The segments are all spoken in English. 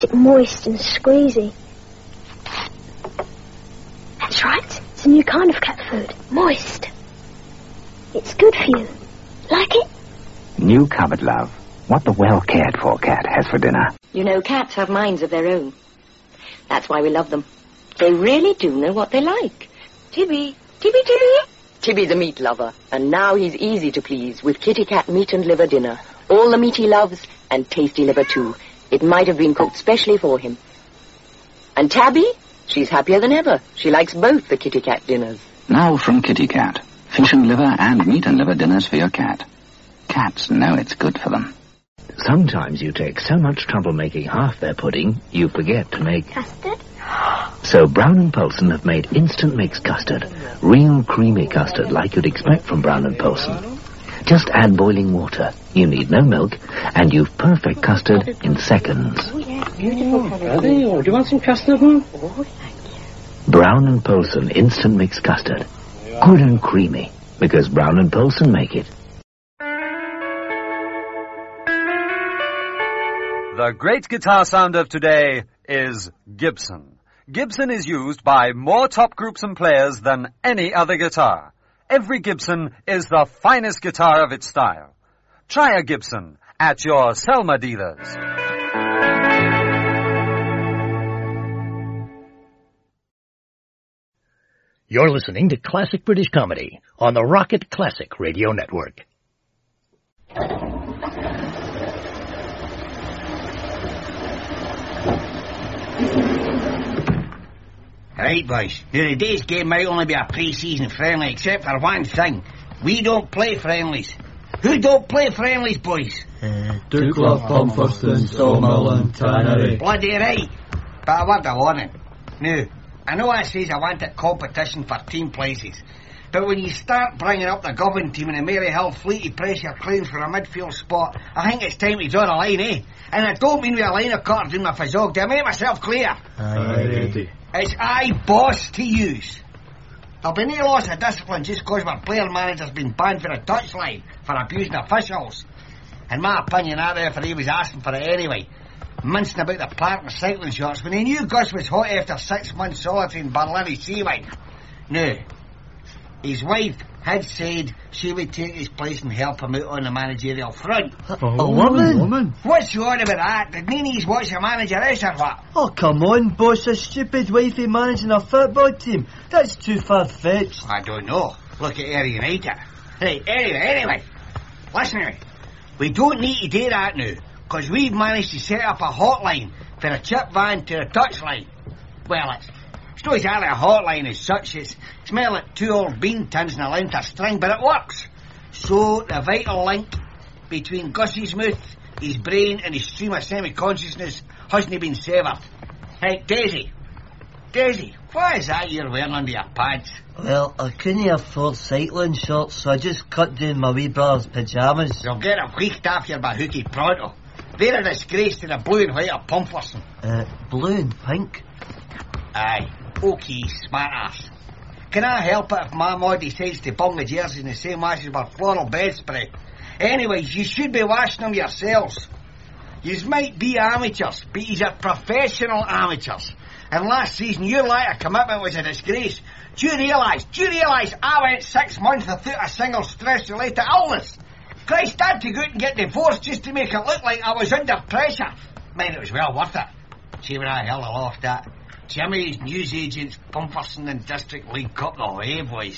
It's moist and squeezy. That's right. It's a new kind of cat food. Moist. It's good for you. Like it? New cupboard, love. What the well-cared-for cat has for dinner. You know, cats have minds of their own. That's why we love them. They really do know what they like. Tibby. Tibby's a meat lover, and now he's easy to please with Kitty Cat meat and liver dinner. All the meat he loves, and tasty liver too. It might have been cooked specially for him. And Tabby? She's happier than ever. She likes both the Kitty Cat dinners. Now from Kitty Cat. Fish and liver and meat and liver dinners for your cat. Cats know it's good for them. Sometimes you take so much trouble making half their pudding, you forget to make... Custard? So Brown & Poulsen have made instant mix custard. Real creamy custard like you'd expect from Brown & Poulsen. Just add boiling water. You need no milk, and you've perfect custard in seconds. Oh, yeah, beautiful colour. Do you want some custard, Mum? Oh, thank you. Brown & Poulsen instant mix custard. Good and creamy, because Brown & Poulsen make it. The great guitar sound of today is Gibson. Gibson is used by more top groups and players than any other guitar. Every Gibson is the finest guitar of its style. Try a Gibson at your Selma dealers. You're listening to Classic British Comedy on the Rocket Classic Radio Network. Right, boys. Now, today's game might only be a pre-season friendly, except for one thing. We don't play friendlies. Who don't play friendlies, boys? Dukla, Pumferston, Sawmill, Tannery. Bloody right. But I want a warning. Now, I know I says I want a competition for team places, but when you start bringing up the Govan team and the Maryhill Fleet to pressure claims for a midfield spot, I think it's time to draw the line, eh? And I don't mean with a line of cutters in my fazog. Do I make myself clear? Aye, ready. It's I boss to use. There'll be no loss of discipline just because our player manager's been banned for a touchline for abusing officials. In my opinion, that referee was asking for it anyway, mincing about the park and cycling shorts when he knew Gus was hot after 6 months solitary in Berlin Seaway. Now, his wife had said she would take his place and help him out on the managerial front. A woman? What's you on about that? Did Nini's watch the manager is or what? Oh, come on, boss. A stupid wifey managing a football team. That's too far-fetched. I don't know. Look at Ayr United. Right, anyway. Listen to me. We don't need to do that now, because we've managed to set up a hotline for a chip van to the touchline. Well, it's not exactly a hotline as such. It's more like two old bean tins and a length of string, but it works. So the vital link between Gussie's mouth, his brain and his stream of semi-consciousness hasn't been severed. Hey, Daisy, why is that you're wearing under your pads? Well, I couldn't afford cycling shorts, so I just cut down my wee brother's pyjamas. You'll get a week off your bahookie pronto. They're a disgrace to the blue and white of Pumferson. Blue and pink? Aye, okay, smart ass. Can I help it if my mod decides to bung the jersey in the same wash as our floral bed spray? Anyways, you should be washing them yourselves. Yous might be amateurs, but yous are professional amateurs. And last season, your lack of commitment was a disgrace. Do you realise I went 6 months without a single stress-related illness? Christ, I had to go out and get divorced just to make it look like I was under pressure. Man, it was well worth it. See what I held aloft at. Jimmy's newsagents, Pumferson and District League Cup the way, boys.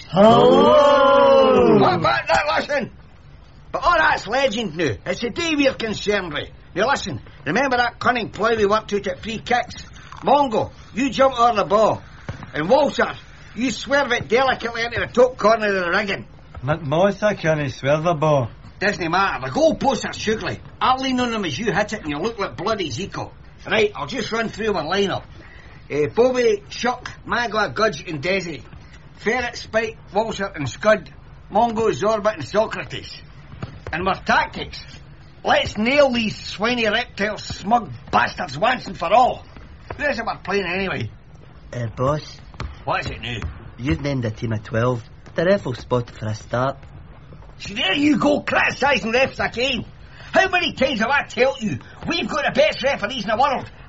Oh! Listen. But all that's legend now. It's the day we're concerned with. Now listen, remember that cunning ploy we worked out at free kicks? Mongo, you jump over the ball. And Walter, you swerve it delicately into the top corner of the rigging. McMoss, I can't swerve the ball. Doesn't matter, the goalposts are sugly. I'll lean on them as you hit it and you look like bloody Zico. Right, I'll just run through my line-up. Bobby, Shuck, Magua, Gudge and Desi. Ferret, Spike, Walter and Scud. Mongo, Zorbit and Socrates. And our tactics. Let's nail these swiny reptiles, smug bastards once and for all. Who is it we're playing anyway? Boss. What is it now? You've named a team of 12. The ref will spot it for a start. See, there you go, criticising refs again. How many times have I told you we've got the best referees in the world,